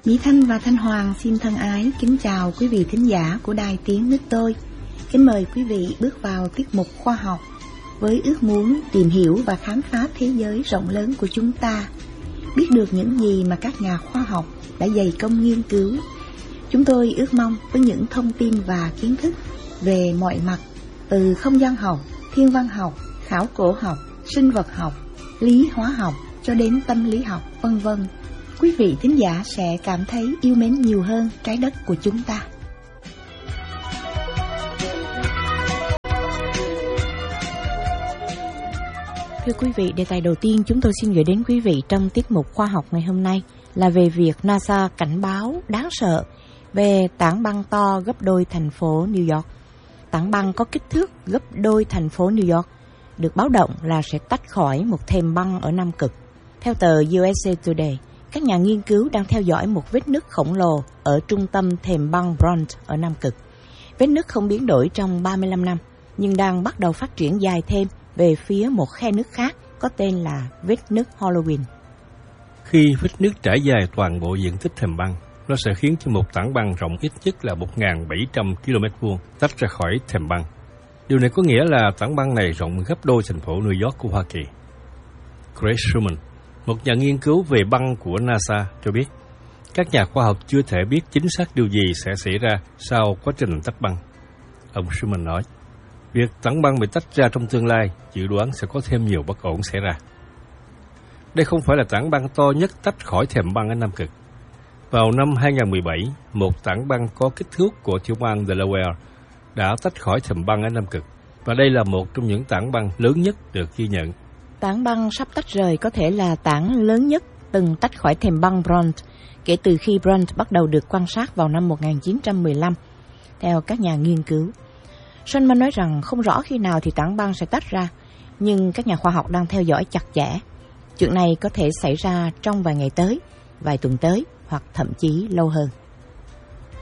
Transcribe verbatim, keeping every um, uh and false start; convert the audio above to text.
Mỹ Thanh và Thanh Hoàng xin thân ái kính chào quý vị thính giả của Đài Tiếng Nước Tôi. Kính mời quý vị bước vào tiết mục khoa học với ước muốn tìm hiểu và khám phá thế giới rộng lớn của chúng ta, biết được những gì mà các nhà khoa học đã dày công nghiên cứu. Chúng tôi ước mong với những thông tin và kiến thức về mọi mặt, từ không gian học, thiên văn học, khảo cổ học, sinh vật học, lý hóa học cho đến tâm lý học, vân vân, quý vị thính giả sẽ cảm thấy yêu mến nhiều hơn trái đất của chúng ta. Thưa quý vị, đề tài đầu tiên chúng tôi xin gửi đến quý vị trong tiết mục khoa học ngày hôm nay là về việc NASA cảnh báo đáng sợ về tảng băng to gấp đôi thành phố New York. Tảng băng có kích thước gấp đôi thành phố New York được báo động là sẽ tách khỏi một thềm băng ở Nam Cực. Theo tờ u ét a Today, các nhà nghiên cứu đang theo dõi một vết nứt khổng lồ ở trung tâm thềm băng Brunt ở Nam Cực. Vết nứt không biến đổi trong ba mươi lăm năm, nhưng đang bắt đầu phát triển dài thêm về phía một khe nứt khác có tên là vết nứt Halloween. Khi vết nứt trải dài toàn bộ diện tích thềm băng, nó sẽ khiến cho một tảng băng rộng ít nhất là một nghìn bảy trăm ki lô mét vuông tách ra khỏi thềm băng. Điều này có nghĩa là tảng băng này rộng gấp đôi thành phố New York của Hoa Kỳ. Craig Schumann, một nhà nghiên cứu về băng của NASA, cho biết các nhà khoa học chưa thể biết chính xác điều gì sẽ xảy ra sau quá trình tách băng. Ông Schumann nói, việc tảng băng bị tách ra trong tương lai dự đoán sẽ có thêm nhiều bất ổn xảy ra. Đây không phải là tảng băng to nhất tách khỏi thềm băng ở Nam Cực. Vào năm hai không một bảy, một tảng băng có kích thước của tiểu bang Delaware đã tách khỏi thềm băng ở Nam Cực, và đây là một trong những tảng băng lớn nhất được ghi nhận. Tảng băng sắp tách rời có thể là tảng lớn nhất từng tách khỏi thềm băng Brunt kể từ khi Brunt bắt đầu được quan sát vào năm một nghìn chín trăm mười lăm, theo các nhà nghiên cứu. Schumann nói rằng không rõ khi nào thì tảng băng sẽ tách ra, nhưng các nhà khoa học đang theo dõi chặt chẽ. Chuyện này có thể xảy ra trong vài ngày tới, vài tuần tới, hoặc thậm chí lâu hơn.